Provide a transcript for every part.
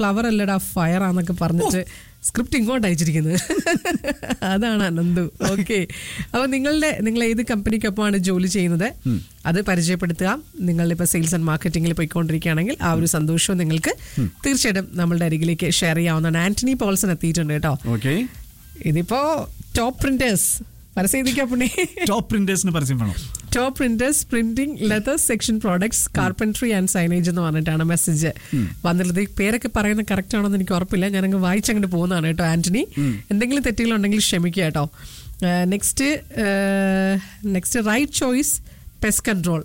Flower അല്ലടാ fire ആന്നൊക്കെ പറഞ്ഞിട്ട് script ഇങ്ങോട്ട് അയച്ചിരിക്കുന്നത്. അതാണ് അനന്തു. ഓക്കെ, അപ്പൊ നിങ്ങൾ ഏത് കമ്പനിക്കൊപ്പമാണ് ജോലി ചെയ്യുന്നത് അത് പരിചയപ്പെടുത്തുക. നിങ്ങളിപ്പോൾ സെയിൽസ് ആൻഡ് മാർക്കറ്റിംഗിൽ പോയിക്കൊണ്ടിരിക്കുകയാണെങ്കിൽ ആ ഒരു സന്തോഷവും നിങ്ങൾക്ക് തീർച്ചയായിട്ടും നമ്മളുടെ അരികിലേക്ക് ഷെയർ ചെയ്യാവുന്നതാണ്. ആന്റണി പോൾസൺ എത്തിയിട്ടുണ്ട് കേട്ടോ. ഇതിപ്പോ ടോപ്പ് പ്രിന്റേഴ്സ് ടോപ്പ് പ്രിന്റേഴ്സിന് പരസ്യം വേണം. Top printers printing leather section products carpentry and signage എന്ന് പറഞ്ഞിട്ടാണ് മെസ്സേജ് വന്നിട്ടുള്ളത്. പേരൊക്കെ പറയുന്നത് കറക്റ്റ് ആണോന്ന് എനിക്ക് ഉറപ്പില്ല. ഞാനങ്ങ് വായിച്ചങ്ങോട്ട് പോകുന്നതാണ് കേട്ടോ ആന്റണി. എന്തെങ്കിലും തെറ്റുകളുണ്ടെങ്കിൽ ക്ഷമിക്കുക കേട്ടോ. Next right choice pest control.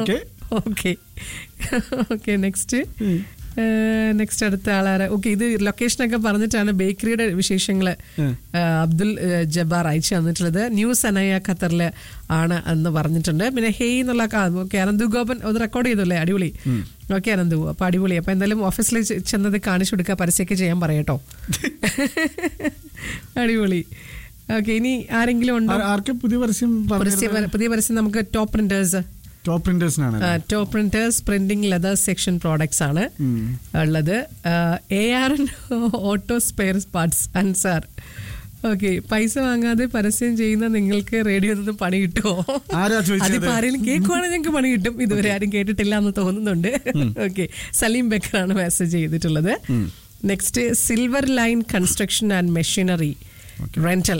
Okay next അടുത്ത ആളാര. ഓക്കെ, ഇത് ലൊക്കേഷനൊക്കെ പറഞ്ഞിട്ടാണ് ബേക്കറിയുടെ വിശേഷങ്ങൾ അബ്ദുൽ ജബ്ബാർ അയച്ചു തന്നിട്ടുള്ളത്. ന്യൂ സനയ ഖത്തറില് ആണ് എന്ന് പറഞ്ഞിട്ടുണ്ട്. പിന്നെ ഹേയ് എന്നുള്ള ഓക്കെ അനന്തു ഗോപൻ അത് റെക്കോർഡ് ചെയ്തല്ലേ, അടിപൊളി. ഓക്കെ അനന്തു, അപ്പൊ അടിപൊളി. അപ്പൊ എന്തായാലും ഓഫീസിൽ ചെന്നത് കാണിച്ചു കൊടുക്കുക, പരസ്യമൊക്കെ ചെയ്യാൻ പറയട്ടോ. അടിപൊളി. ഓക്കെ, ഇനി ആരെങ്കിലും ഉണ്ടോ? പുതിയ പരസ്യം നമുക്ക് top printers top printers printing leather section products ആണ് ഉള്ളത്. ARN auto spare parts Ansar. Okay, പൈസ വാങ്ങാതെ പരസ്യം ചെയ്യുന്ന നിങ്ങൾക്ക് റേഡിയോയിൽ നിന്ന് പണി കിട്ടുമോ? അതിപ്പോ ആരെങ്കിലും കേൾക്കുവാണെങ്കിൽ ഞങ്ങൾക്ക് പണി കിട്ടും. ഇതുവരെ ആരും കേട്ടിട്ടില്ല എന്ന് തോന്നുന്നുണ്ട്. ഓക്കെ, സലീം ബക്കറാണ് മെസ്സേജ് ചെയ്തിട്ടുള്ളത്. Next silver line construction and machinery rental.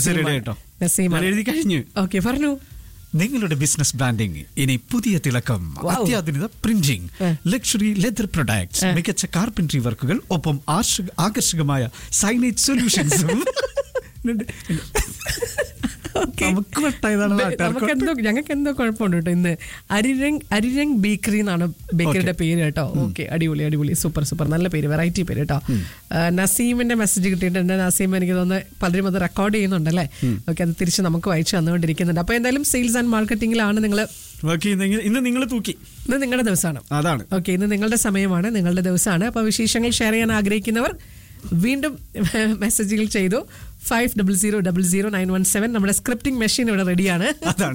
Okay, പറഞ്ഞു. നിങ്ങളുടെ ബിസിനസ് ബ്രാൻഡിംഗ് ഇനി പുതിയ തിളക്കം. അത്യാധുനിക പ്രിന്റിംഗ്, ലക്ഷറി ലെതർ പ്രൊഡക്ട്സ്, മികച്ച കാർപ്പൻട്രി വർക്കുകൾ, ഒപ്പം ആകർഷകമായ സൈനേജ് സൊല്യൂഷൻസും. ഞങ്ങൾക്ക് എന്തോ കുഴപ്പമുണ്ട് കേട്ടോ. ഇന്ന് അരിരംഗ് ബേക്കറി എന്നാണ് ബേക്കറിയുടെ പേര് കേട്ടോ. ഓക്കെ, അടിപൊളി, സൂപ്പർ നല്ല പേര്, വെറൈറ്റി പേര് കേട്ടോ. നസീമിന്റെ മെസ്സേജ് കിട്ടിയിട്ടുണ്ട്. നസീം എനിക്ക് തോന്നുന്നു പലരും അത് റെക്കോർഡ് ചെയ്യുന്നുണ്ടല്ലേ. ഓക്കെ, അത് തിരിച്ച് നമുക്ക് വായിച്ചു തന്നുകൊണ്ടിരിക്കുന്നുണ്ട്. അപ്പൊ എന്തായാലും സെയിൽസ് ആൻഡ് മാർക്കറ്റിംഗിലാണ് നിങ്ങൾ. ഇന്ന് നിങ്ങൾ തൂക്കി, ഇന്ന് നിങ്ങളുടെ ദിവസമാണ്. അതാണ്. ഓക്കെ, ഇന്ന് നിങ്ങളുടെ സമയമാണ്, നിങ്ങളുടെ ദിവസമാണ്. അപ്പൊ വിശേഷങ്ങൾ ഷെയർ ചെയ്യാൻ ആഗ്രഹിക്കുന്നവർ വീണ്ടും മെസ്സേജുകൾ ചെയ്തു. 50000917. നമ്മുടെ സ്ക്രിപ്റ്റിംഗ് മെഷീൻ ഇവിടെ റെഡിയാണ്.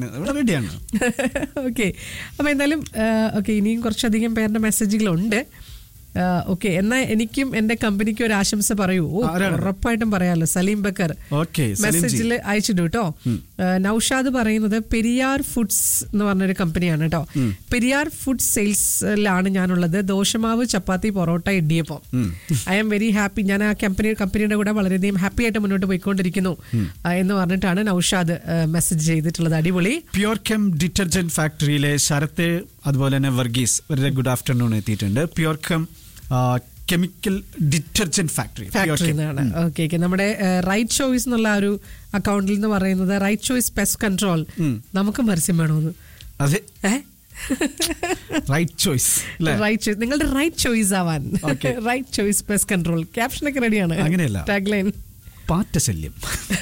ഓക്കെ, അപ്പൊ എന്തായാലും ഇനിയും കുറച്ചധികം പേരുടെ മെസ്സേജുകളുണ്ട്. ഓക്കെ, എന്നാ എനിക്കും എന്റെ കമ്പനിക്കും ഒരു ആശംസ പറയൂ. ഉറപ്പായിട്ടും പറയാലോ. സലീം ബക്കർ മെസ്സേജിൽ അയച്ചിട്ടു കേട്ടോ. നൌഷാദ് പറയുന്നത് പെരിയാർ ഫുഡ്സ് എന്ന് പറഞ്ഞൊരു കമ്പനിയാണ് കേട്ടോ. പെരിയാർ ഫുഡ് സെയിൽസിലാണ് ഞാനുള്ളത്. ദോശമാവ്, ചപ്പാത്തി, parotta, idiyappam. I am very happy. ഞാൻ ആ കമ്പനിയുടെ കൂടെ വളരെയധികം ഹാപ്പി ആയിട്ട് മുന്നോട്ട് പോയിക്കൊണ്ടിരിക്കുന്നു എന്ന് പറഞ്ഞിട്ടാണ് നൌഷാദ് മെസ്സേജ് ചെയ്തിട്ടുള്ളത്. അടിപൊളി. പ്യുർ കെം ഡിറ്റർജന്റ് ഫാക്ടറിയിലെ ശരത്ത്, അതുപോലെ തന്നെ വർഗീസ് വളരെ ഗുഡ് ആഫ്റ്റർനൂൺ എത്തിയിട്ടുണ്ട്. Pure came chemical detergent factory. Okay, നമ്മുടെ റൈറ്റ് ചോയ്സ് എന്നുള്ള ഒരു അക്കൗണ്ടിൽ നിന്ന് പറയുന്നത് റൈറ്റ് ചോയ്സ് പെസ്റ്റ് കൺട്രോൾ. നമുക്കും പരസ്യം വേണമെന്ന്. അതെ, റൈറ്റ് ചോയ്സ്. നിങ്ങളുടെ റൈറ്റ് ചോയ്സ് ആവാൻ റൈറ്റ് ചോയ്സ് പെസ്റ്റ് കൺട്രോൾ. ക്യാപ്ഷനൊക്കെ റെഡിയാണ്. അങ്ങനെയല്ല, ടാഗ്ലൈൻ പാറ്റശല്യം.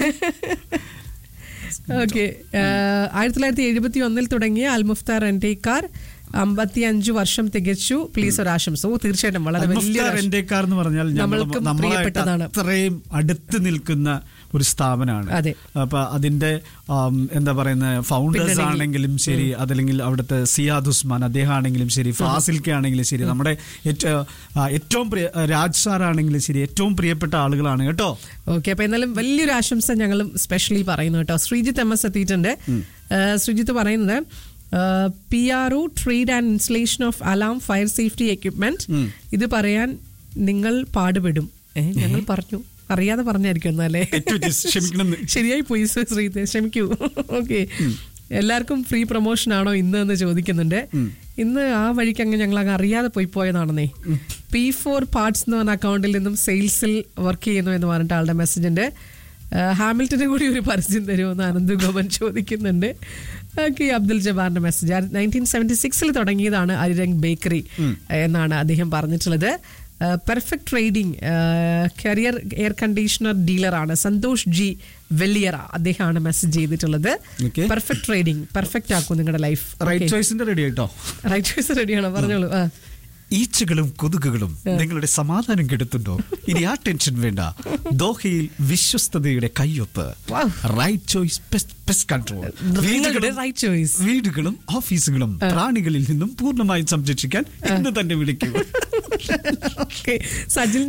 ഓക്കെ, 1971 തുടങ്ങിയ അൽമുഫ്താർ റെന്റേ കാർ 55 വർഷം തികച്ചു. പ്ലീസ് ഒരാശംസ. തീർച്ചയായിട്ടും വളരെ വലിയ റെന്റേക്കാർ എന്ന് പറഞ്ഞാൽ നമ്മളായിട്ട് അത്രയും അടുത്ത് നിൽക്കുന്ന ഒരു സ്ഥാപനമാണ്. അപ്പൊ അതിന്റെ എന്താ പറയുന്ന ഫൗണ്ടേഴ്സ് ആണെങ്കിലും ശരി, അതല്ലെങ്കിൽ അവിടുത്തെ സിയാദ് ഉസ്മാൻ അദ്ദേഹം ആണെങ്കിലും ശരി, ഫാസിൽക്ക് ആണെങ്കിലും ശരി, നമ്മുടെ ഏറ്റവും രാജ് സാർ ആണെങ്കിലും ശരി, ഏറ്റവും പ്രിയപ്പെട്ട ആളുകളാണ് കേട്ടോ. ഓക്കെ, അപ്പൊ എന്നാലും വലിയൊരു ആശംസ ഞങ്ങളും സ്പെഷ്യലി പറയുന്നു കേട്ടോ. ശ്രീജിത്ത് MS എത്തിയിട്ടുണ്ട്. ശ്രീജിത്ത് പറയുന്നത് PRO trade and installation of alarm fire safety equipment. ഇത് പറയാൻ നിങ്ങൾ പാടുപെടും. ഞങ്ങൾ പറഞ്ഞു, അറിയാതെ പറഞ്ഞായിരിക്കും. എന്നാലേ ശരിയായി പോയി ശ്രീജിത്ത്, ക്ഷമിക്കൂ. ഓക്കെ, എല്ലാവർക്കും ഫ്രീ പ്രൊമോഷൻ ആണോ ഇന്ന് എന്ന് ചോദിക്കുന്നുണ്ട്. ഇന്ന് ആ വഴിക്ക് അങ്ങ് ഞങ്ങൾ അങ്ങ് അറിയാതെ പോയതാണെന്നേ. P4 പാർട്സ് എന്ന് പറഞ്ഞ അക്കൗണ്ടിൽ നിന്നും സെയിൽസിൽ വർക്ക് ചെയ്യുന്നു എന്ന് പറഞ്ഞിട്ട് ആളുടെ മെസ്സേജ് ഉണ്ട്. ഹാമിൽട്ടനെ കൂടി ഒരു പരസ്യം തരുമെന്ന് അനന്തു ഗോപൻ ചോദിക്കുന്നുണ്ട്. ഓക്കെ, അബ്ദുൽ ജബ്ബാറിന്റെ മെസ്സേജ് 1976 തുടങ്ങിയതാണ് അരിരംഗ് ബേക്കറി എന്നാണ് അദ്ദേഹം പറഞ്ഞിട്ടുള്ളത്. Perfect trading career air conditioner ഡീലറാണ് Santhosh G വെല്ലിയറ. അദ്ദേഹമാണ് മെസ്സേജ് ചെയ്തിട്ടുള്ളത്. പെർഫെക്റ്റ് ട്രേഡിംഗ്, പെർഫെക്റ്റ് ആക്കും നിങ്ങളുടെ ലൈഫ്. റൈറ്റ് ചോയ്സിന്റെ റെഡി ആയിട്ടോ. റൈറ്റ് ചോയ്സ് റെഡിയാണോ? പറഞ്ഞോളൂ. ഈച്ചകളും കൊതുകുകളും നിങ്ങളുടെ സമാധാനം കെടുത്തുണ്ടോ? ഇനി ആ ടെൻഷൻ വേണ്ട. ദോഹയിൽ വിശ്വസ്തയുടെ കയ്യൊപ്പ്. Right choice pest control. വീടുകളും ഓഫീസുകളും പ്രാണികളിൽ നിന്നും പൂർണ്ണമായും സംരക്ഷിക്കാൻ ഇന്ന് തന്നെ വിളിക്കൂ. ഓക്കെ, സജിൽ